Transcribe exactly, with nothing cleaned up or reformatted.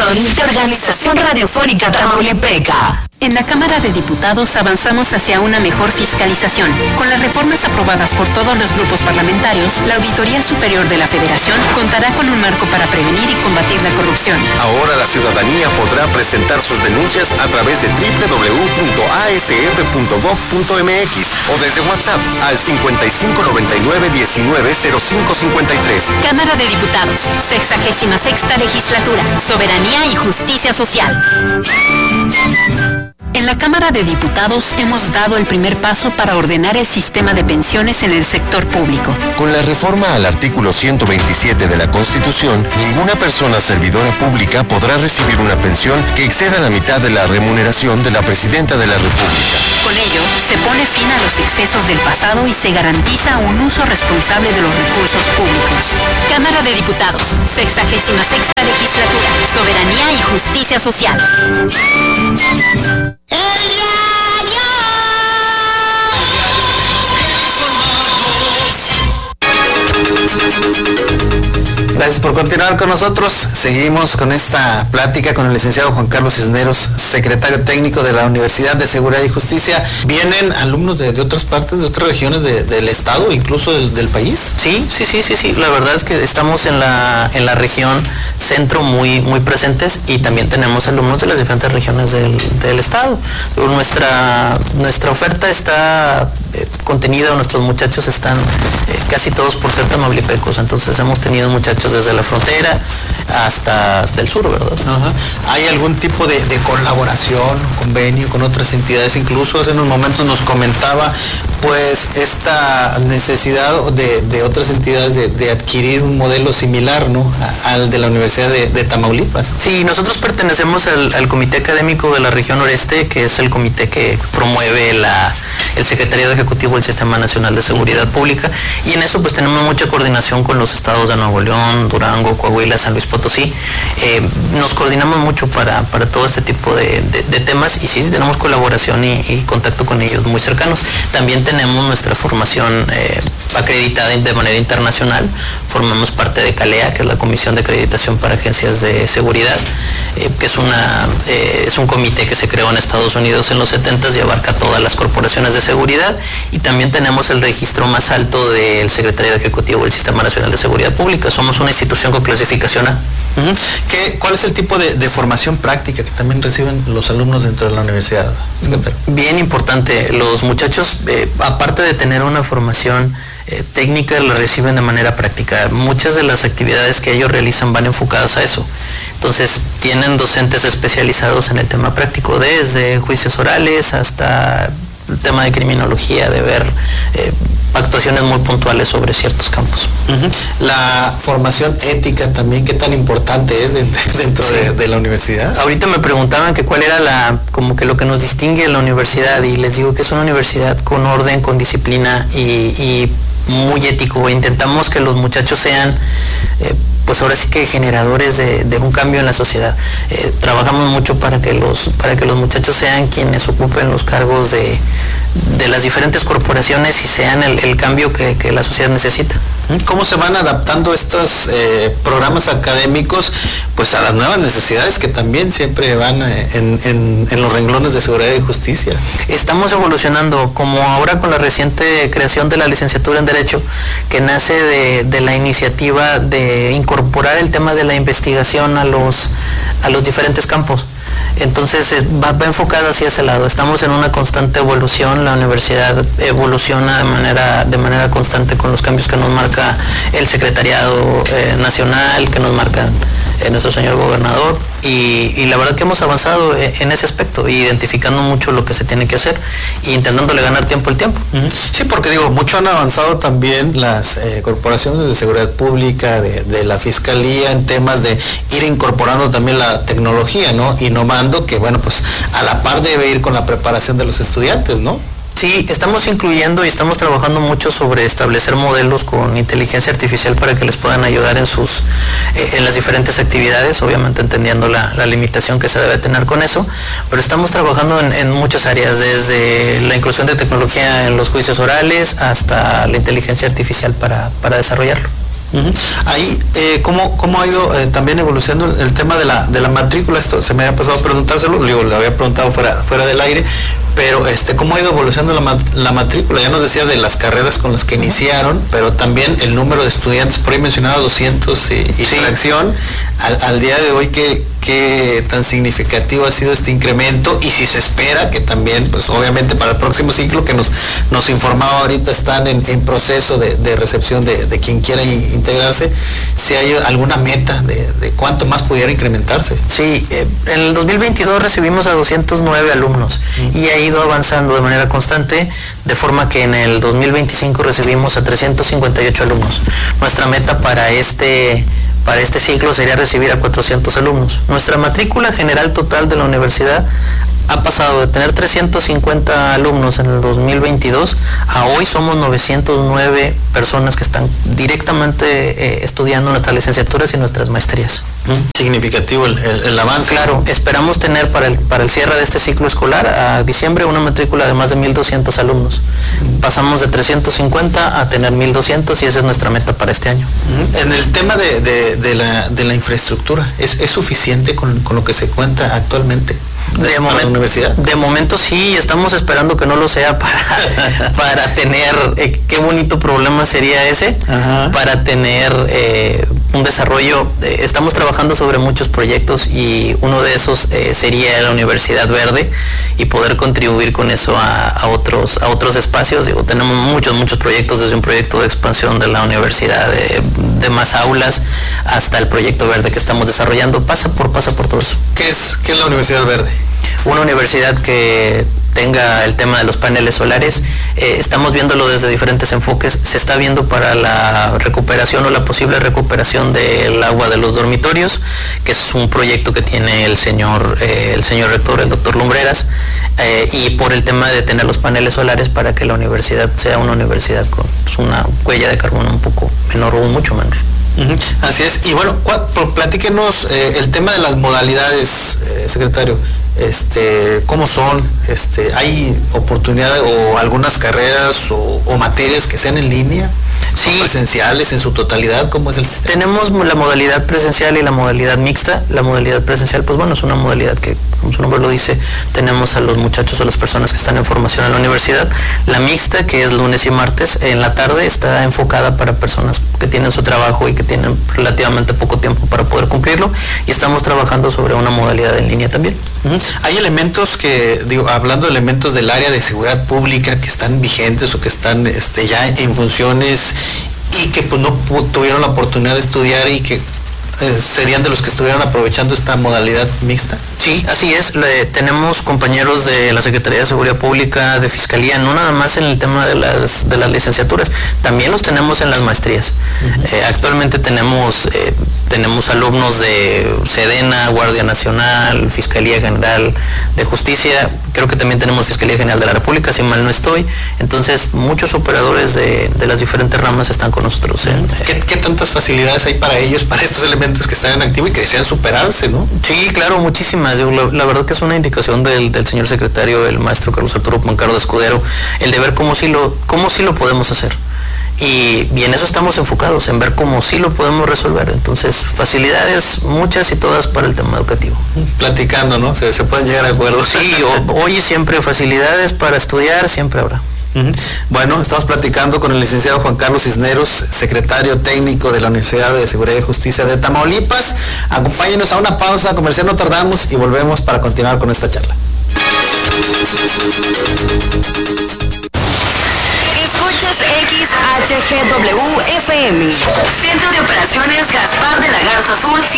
producción de Organización Radiofónica Tamaulipeca. En la Cámara de Diputados avanzamos hacia una mejor fiscalización. Con las reformas aprobadas por todos los grupos parlamentarios, la Auditoría Superior de la Federación contará con un marco para prevenir y combatir la corrupción. Ahora la ciudadanía podrá presentar sus denuncias a través de doble u doble u doble u punto a s f punto gov punto m x o desde WhatsApp al cincuenta y cinco noventa y nueve diecinueve cero cinco cincuenta y tres. Cámara de Diputados, sexagésima sexta legislatura, soberanía y justicia social. En la Cámara de Diputados hemos dado el primer paso para ordenar el sistema de pensiones en el sector público. Con la reforma al artículo ciento veintisiete de la Constitución, ninguna persona servidora pública podrá recibir una pensión que exceda la mitad de la remuneración de la Presidenta de la República. Con ello, se pone fin a los excesos del pasado y se garantiza un uso responsable de los recursos públicos. Cámara de Diputados, sexagésima sexta legislatura, soberanía y justicia social. Gracias por continuar con nosotros. Seguimos con esta plática con el licenciado Juan Carlos Cisneros, secretario técnico de la Universidad de Seguridad y Justicia. ¿Vienen alumnos de, de otras partes, de otras regiones de, del estado, incluso del, del país? Sí, sí, sí, sí, sí. La verdad es que estamos en la, en la región centro muy, muy presentes y también tenemos alumnos de las diferentes regiones del, del estado. Nuestra, nuestra oferta está eh, contenida, nuestros muchachos están eh, casi todos por ser tamaulipecos, entonces hemos tenido muchachos desde la frontera hasta del sur, ¿verdad? Ajá. ¿Hay algún tipo de, de colaboración, convenio con otras entidades? Incluso hace unos momentos nos comentaba pues esta necesidad de, de otras entidades de, de adquirir un modelo similar, ¿no?, al de la Universidad de, de Tamaulipas. Sí, nosotros pertenecemos al, al Comité Académico de la Región Noreste, que es el comité que promueve la, el Secretariado Ejecutivo del Sistema Nacional de Seguridad Pública, y en eso pues tenemos mucha coordinación con los estados de Nuevo León, Durango, Coahuila, San Luis Potosí. Eh, nos coordinamos mucho para, para todo este tipo de, de, de temas, y sí, tenemos colaboración y, y contacto con ellos muy cercanos. También tenemos nuestra formación eh, acreditada de manera internacional. Formamos parte de CALEA, que es la Comisión de Acreditación para Agencias de Seguridad, eh, que es, una, eh, es un comité que se creó en Estados Unidos en los setentas y abarca todas las corporaciones de seguridad, y también tenemos el registro más alto del Secretariado Ejecutivo del Sistema Nacional de Seguridad Pública. Somos una institución con clasificación A. Uh-huh. ¿Qué, ¿Cuál es el tipo de, de formación práctica que también reciben los alumnos dentro de la universidad? Bien importante, los muchachos, eh, aparte de tener una formación eh, técnica, la reciben de manera práctica. Muchas de las actividades que ellos realizan van enfocadas a eso. Entonces, tienen docentes especializados en el tema práctico, desde juicios orales hasta el tema de criminología, de ver eh, actuaciones muy puntuales sobre ciertos campos. Uh-huh. La formación ética también, ¿qué tan importante es dentro, dentro sí. de, de la universidad? Ahorita me preguntaban que cuál era la, como que lo que nos distingue de la universidad, y les digo que es una universidad con orden, con disciplina y, y muy ético. Intentamos que los muchachos sean eh, pues ahora sí que generadores de, de un cambio en la sociedad. Eh, trabajamos mucho para que los para que los muchachos sean quienes ocupen los cargos de, de las diferentes corporaciones y sean el, el cambio que, que la sociedad necesita. ¿Cómo se van adaptando estos eh, programas académicos pues a las nuevas necesidades que también siempre van en, en, en los renglones de seguridad y justicia? Estamos evolucionando, como ahora con la reciente creación de la licenciatura en Derecho, que nace de, de la iniciativa de incorporar el tema de la investigación a los, a los diferentes campos. Entonces va, va enfocada hacia ese lado. Estamos en una constante evolución. La universidad evoluciona de manera de manera constante con los cambios que nos marca el Secretariado eh, Nacional, que nos marca eh, nuestro señor gobernador, y, y la verdad que hemos avanzado en ese aspecto, identificando mucho lo que se tiene que hacer e intentándole ganar tiempo al tiempo. Uh-huh. Sí, porque digo, mucho han avanzado también las eh, corporaciones de seguridad pública, de, de la Fiscalía, en temas de ir incorporando también la tecnología, ¿no? Innovando, que bueno, pues a la par debe ir con la preparación de los estudiantes, ¿no? Sí, estamos incluyendo y estamos trabajando mucho sobre establecer modelos con inteligencia artificial para que les puedan ayudar en sus eh, en las diferentes actividades, obviamente entendiendo la, la limitación que se debe tener con eso, pero estamos trabajando en, en muchas áreas, desde la inclusión de tecnología en los juicios orales hasta la inteligencia artificial para, para desarrollarlo. Uh-huh. Ahí, eh, ¿cómo, ¿cómo ha ido eh, también evolucionando el tema de la de la matrícula? Esto se me había pasado a preguntárselo, digo, le había preguntado fuera, fuera del aire, pero este, ¿cómo ha ido evolucionando la, la matrícula? Ya nos decía de las carreras con las que iniciaron, pero también el número de estudiantes, por ahí mencionaba doscientos y, y sí. fracción, al, al día de hoy, ¿qué, qué tan significativo ha sido este incremento? Y si se espera que también, pues obviamente para el próximo ciclo que nos, nos informaba ahorita, están en, en proceso de, de recepción de, de quien quiera integrarse, si hay alguna meta de, de cuánto más pudiera incrementarse. Sí, eh, en el dos mil veintidós recibimos a doscientos nueve alumnos mm. y ha ido avanzando de manera constante, de forma que en el dos mil veinticinco recibimos a trescientos cincuenta y ocho alumnos. Nuestra meta para este Para este ciclo sería recibir a cuatrocientos alumnos. Nuestra matrícula general total de la universidad ha pasado de tener trescientos cincuenta alumnos en el dos mil veintidós a hoy somos novecientos nueve personas que están directamente eh, estudiando nuestras licenciaturas y nuestras maestrías. Significativo el, el, el avance. Claro, esperamos tener para el, para el cierre de este ciclo escolar a diciembre una matrícula de más de mil doscientos alumnos. Pasamos de trescientos cincuenta a tener mil doscientos y esa es nuestra meta para este año. En el tema de, de, de, la, de la infraestructura, ¿es, es suficiente con, con lo que se cuenta actualmente? De, de, momen, universidad. de momento sí, estamos esperando que no lo sea para, para tener, eh, qué bonito problema sería ese, Ajá. para tener eh, un desarrollo. Eh, estamos trabajando sobre muchos proyectos y uno de esos eh, sería la Universidad Verde y poder contribuir con eso a, a, otros, a otros espacios. Digo, tenemos muchos, muchos proyectos, desde un proyecto de expansión de la universidad, de, de más aulas, hasta el proyecto verde que estamos desarrollando. Pasa por, pasa por todo eso. ¿Qué es, qué es la Universidad Verde? Una universidad que tenga el tema de los paneles solares, eh, estamos viéndolo desde diferentes enfoques. Se está viendo para la recuperación o la posible recuperación del agua de los dormitorios, que es un proyecto que tiene el señor eh, el señor rector, el doctor Lumbreras, eh, y por el tema de tener los paneles solares para que la universidad sea una universidad con pues, una huella de carbono un poco menor o mucho menor. Uh-huh. Así es. Y bueno, platíquenos eh, el tema de las modalidades, eh, secretario. Este, ¿cómo son? Este, ¿hay oportunidades o algunas carreras o, o materias que sean en línea? Sí. ¿Presenciales en su totalidad? ¿Cómo es el sistema? Tenemos la modalidad presencial y la modalidad mixta. La modalidad presencial, pues bueno, es una modalidad que, como su nombre lo dice, tenemos a los muchachos o las personas que están en formación en la universidad. La mixta, que es lunes y martes, en la tarde está enfocada para personas que tienen su trabajo y que tienen relativamente poco tiempo para poder cumplirlo, y estamos trabajando sobre una modalidad en línea también. Uh-huh. Hay elementos que, digo, hablando de elementos del área de seguridad pública que están vigentes o que están este, ya en funciones y que pues no tuvieron la oportunidad de estudiar y que eh, serían de los que estuvieran aprovechando esta modalidad mixta. Sí, así es. Le, tenemos compañeros de la Secretaría de Seguridad Pública, de Fiscalía, no nada más en el tema de las, de las licenciaturas, también los tenemos en las maestrías. Uh-huh. Eh, actualmente tenemos, eh, tenemos alumnos de Sedena, Guardia Nacional, Fiscalía General de Justicia, creo que también tenemos Fiscalía General de la República, si mal no estoy. Entonces, muchos operadores de, de las diferentes ramas están con nosotros. En, ¿Qué, ¿Qué tantas facilidades hay para ellos, para estos elementos que están en activo y que desean superarse, no? Sí, claro, muchísimas. La, la verdad que es una indicación del, del señor secretario, el maestro Carlos Arturo Moncardo Escudero, el de ver cómo sí lo, cómo sí lo podemos hacer. Y, y en eso estamos enfocados, en ver cómo sí lo podemos resolver. Entonces, facilidades muchas y todas para el tema educativo. Platicando, ¿no? Se, se pueden llegar a acuerdos. Sí, o, hoy siempre facilidades para estudiar, siempre habrá. Uh-huh. Bueno, estamos platicando con el licenciado Juan Carlos Cisneros, secretario técnico de la Universidad de Seguridad y Justicia de Tamaulipas. Acompáñenos a una pausa comercial, no tardamos, y volvemos para continuar con esta charla. Escuchas X H G W F M, Centro de Operaciones Gaspar de la Garza Azul.